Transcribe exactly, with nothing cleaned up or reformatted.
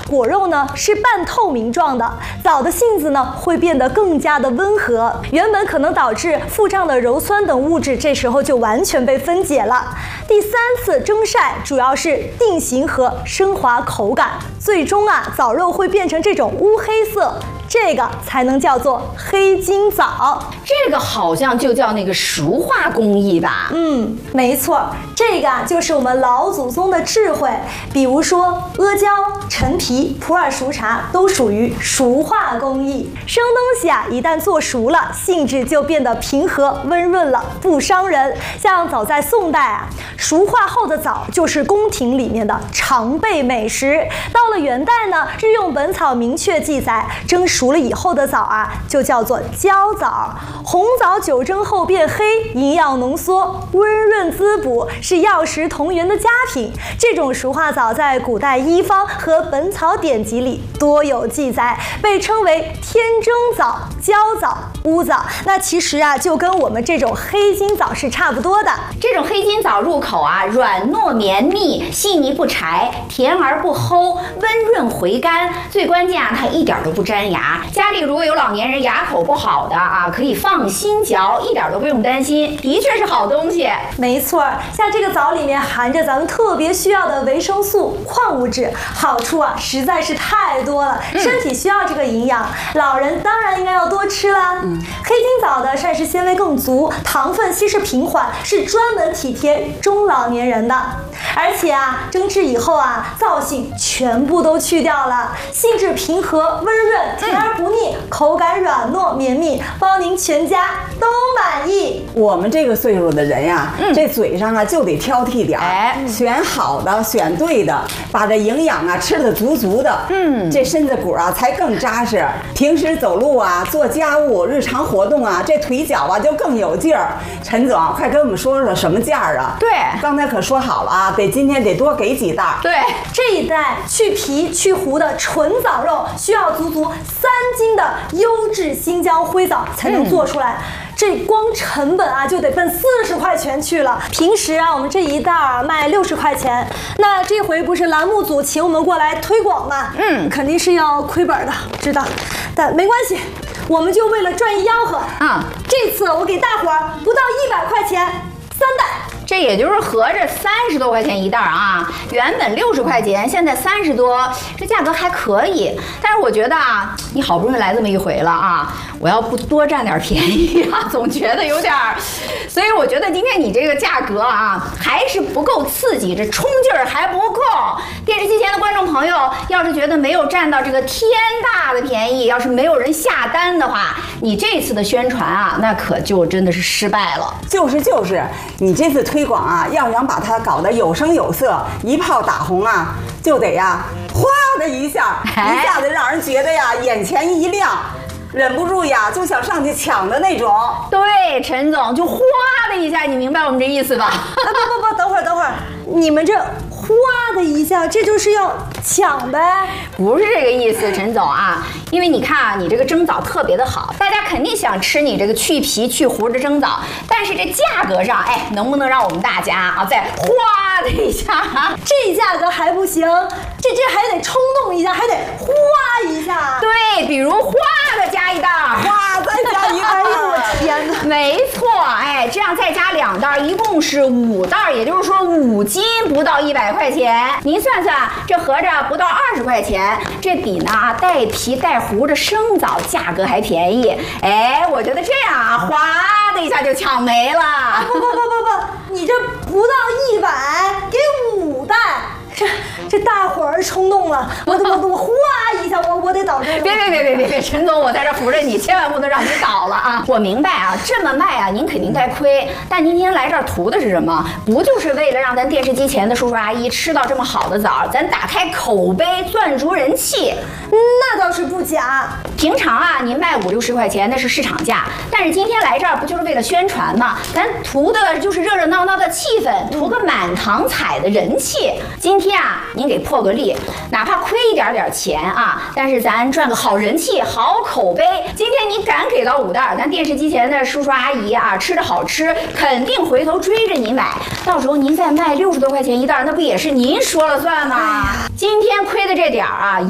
果肉呢是半透明状的，枣的性子呢会变得更加的温和，原本可能导致腹胀的鞣酸等物质，这时候就完全被分解了。第三次蒸晒主要是定型和升华口感，最终啊枣肉会变成这种乌黑色，这个才能叫做黑金枣。 这个好像就叫那个熟化工艺吧？ 嗯，没错，这个啊就是我们老祖宗的智慧。比如说阿胶、陈皮、普洱熟茶都属于熟化工艺。生东西啊，一旦做熟了，性质就变得平和温润了，不伤人。像早在宋代啊，熟化后的枣就是宫廷里面的常备美食。到了元代呢，《日用本草》明确记载，蒸熟了以后的枣啊，就叫做焦枣。红枣久蒸后变黑，营养浓缩，温润滋补，是药食同源的佳品。这种熟化枣在古代医方和本草典籍里多有记载，被称为天蒸枣、焦枣、乌枣。那其实啊，就跟我们这种黑金枣是差不多的。 这种黑金枣入口啊，软糯绵密，细腻不柴，甜而不齁，温润回甘。最关键啊，它一点都不粘牙。家里如果有老年人牙口不好的啊，可以放心嚼，一点都不用担心，的确是好东西。 没错，像这个枣里面含着咱们特别需要的维生素、矿物质，好处啊实在是太多了，身体需要这个营养，老人当然应该要多吃啦。嗯，黑金枣的膳食纤维更足，糖分稀释平缓，是专门体贴中老年人的。而且啊，蒸制以后啊，燥性全部都去掉了，性质平和温润，甜而不腻，口感软糯绵密，包您全家都满意。 我们这个岁数的人呀、嗯，这嘴上啊就得挑剔点儿，哎，选好的，选对的，把这营养啊吃得足足的，嗯，这身子骨啊才更扎实。平时走路啊、做家务、日常活动啊，这腿脚啊就更有劲儿。陈总，快跟我们说说什么价儿啊？ 对， 刚才可说好了啊，得今天得多给几袋。 对， 这一袋去皮去核的纯枣肉，需要足足三斤的优质新疆灰枣才能做出来。嗯，这光成本啊就得奔四十块钱去了。平时啊，我们这一袋啊卖六十块钱，那这回不是栏目组请我们过来推广吗？嗯，肯定是要亏本的，知道，但没关系，我们就为了赚一吆喝啊，这次我给大伙儿不到一百块钱，三袋。 这也就是合着三十多块钱一袋啊，原本六十块钱，现在三十多，这价格还可以。但是我觉得啊，你好不容易来这么一回了啊，我要不多占点便宜啊，总觉得有点儿。所以我觉得今天你这个价格啊，还是不够刺激，这冲劲儿还不够。电视机前的观众朋友，要是觉得没有占到这个天大的便宜，要是没有人下单的话，你这次的宣传啊，那可就真的是失败了。 就是就是，你这次推。推广啊，要想把它搞得有声有色，一炮打红啊，就得呀，哗的一下，一下子让人觉得呀，眼前一亮，忍不住呀就想上去抢的那种。 对，陈总就哗的一下，你明白我们这意思吧？ 啊不不不，等会儿等会儿，你们这哗的一下，这就是要抢呗？ 不是这个意思，陈总啊，因为你看啊，你这个蒸枣特别的好，大家肯定想吃你这个去皮去核的蒸枣，但是这价格上，哎，能不能让我们大家啊再哗的一下？ 这价格还不行，这这还得冲动一下，还得哗一下。 对，比如哗的加一袋， 哗再加一袋。 哎呦我天哪！ 没错，哎，这样再加两袋，一共是五袋，也就是说五斤不到一百块钱。您算算，这合着不到二十块钱，这比呢带皮带核的生枣价格还便宜。哎，我觉得这样啊，哗的一下就抢没了。 啊、不不不不不，你这不到一百，给五袋。这这大伙儿冲动了，我我我哗一下，我我得倒这个。 别别别别别别，陈总，我在这扶着你，千万不能让你倒了啊！我明白啊，这么卖啊，您肯定该亏。但您今天来这儿图的是什么？不就是为了让咱电视机前的叔叔阿姨吃到这么好的枣，咱打开口碑，赚足人气？ 那倒是不假。 平常啊，您卖五六十块钱那是市场价，但是今天来这儿不就是为了宣传吗？咱图的就是热热闹闹的气氛，图个满堂彩的人气。今天啊，您给破个例，哪怕亏一点点钱啊，但是咱赚个好人气、好口碑。今天你敢给到五袋，咱电视机前的叔叔阿姨啊，吃的好吃，肯定回头追着您买。到时候您再卖六十多块钱一袋，那不也是您说了算吗？今天亏的这点儿啊。